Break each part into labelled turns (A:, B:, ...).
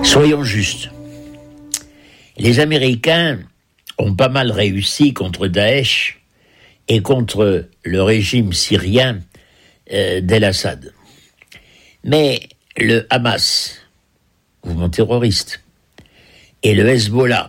A: Soyons justes. Les Américains ont pas mal réussi contre Daesh et contre le régime syrien d'El-Assad. Mais le Hamas, mouvement terroriste, et le Hezbollah,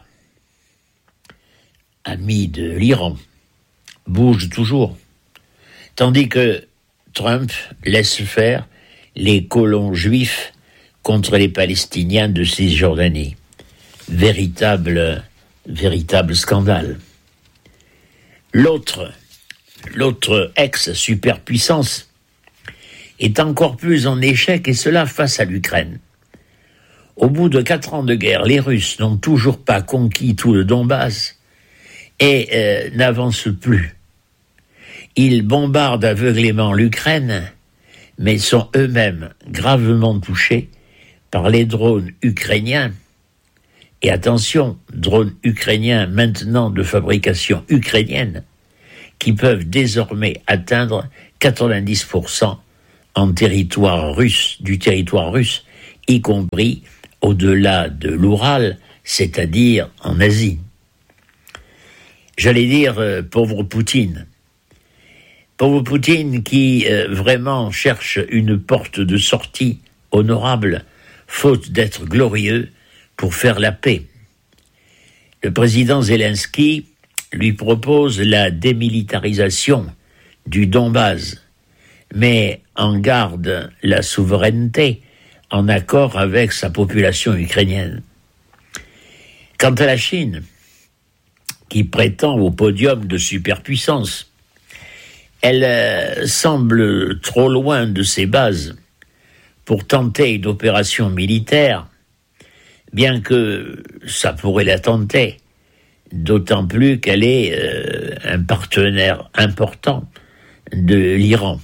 A: ami de l'Iran, bougent toujours. Tandis que Trump laisse faire les colons juifs contre les Palestiniens de Cisjordanie. Véritable scandale. L'autre ex-superpuissance est encore plus en échec, et cela face à l'Ukraine. Au bout de 4 ans de guerre, les Russes n'ont toujours pas conquis tout le Donbass et n'avancent plus. Ils bombardent aveuglément l'Ukraine, mais sont eux-mêmes gravement touchés par les drones ukrainiens. Et attention, drones ukrainiens maintenant de fabrication ukrainienne, qui peuvent désormais atteindre 90% en territoire russe, du territoire russe, y compris au-delà de l'Oural, c'est-à-dire en Asie. J'allais dire pauvre Poutine. Pauvre Poutine qui vraiment cherche une porte de sortie honorable, faute d'être glorieux, pour faire la paix. Le président Zelensky lui propose la démilitarisation du Donbass, mais en garde la souveraineté en accord avec sa population ukrainienne. Quant à la Chine, qui prétend au podium de superpuissance, elle semble trop loin de ses bases pour tenter une opération militaire, bien que ça pourrait la tenter, d'autant plus qu'elle est un partenaire important de l'Iran.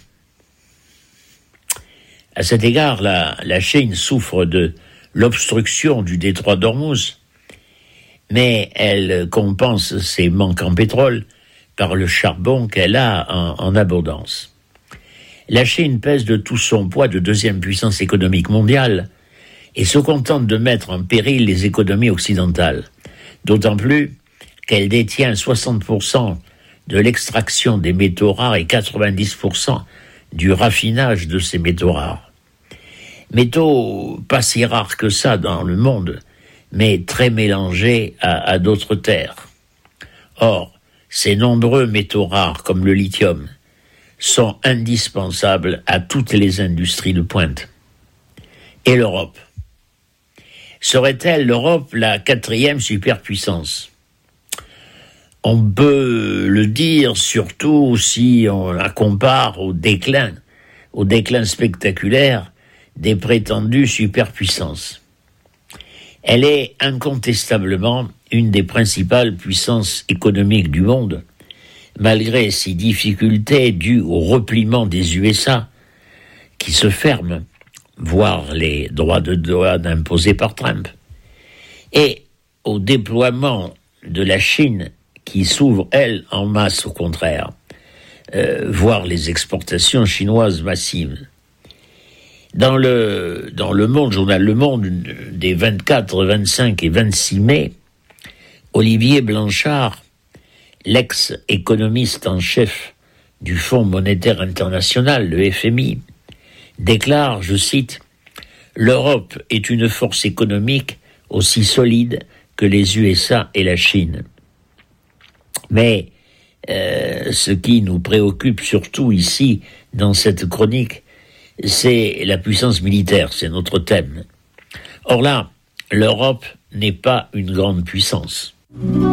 A: À cet égard, la Chine souffre de l'obstruction du détroit d'Ormuz, mais elle compense ses manques en pétrole par le charbon qu'elle a en abondance. La Chine pèse de tout son poids de deuxième puissance économique mondiale et se contente de mettre en péril les économies occidentales, d'autant plus qu'elle détient 60% de l'extraction des métaux rares et 90% du raffinage de ces métaux rares. Métaux pas si rares que ça dans le monde, mais très mélangés à d'autres terres. Or, ces nombreux métaux rares, comme le lithium, sont indispensables à toutes les industries de pointe. Et l'Europe? Serait-elle l'Europe la 4e superpuissance? On peut le dire surtout si on la compare au déclin spectaculaire des prétendues superpuissances. Elle est incontestablement une des principales puissances économiques du monde, malgré ses difficultés dues au repliement des USA, qui se ferment, voire les droits de douane imposés par Trump, et au déploiement de la Chine, qui s'ouvre, elle, en masse au contraire, voire les exportations chinoises massives. Dans le Monde, journal Le Monde, des 24, 25 et 26 mai, Olivier Blanchard, l'ex-économiste en chef du Fonds monétaire international, le FMI, déclare, je cite, « L'Europe est une force économique aussi solide que les USA et la Chine. » Mais ce qui nous préoccupe surtout ici, dans cette chronique, c'est la puissance militaire, c'est notre thème. Or là, l'Europe n'est pas une grande puissance.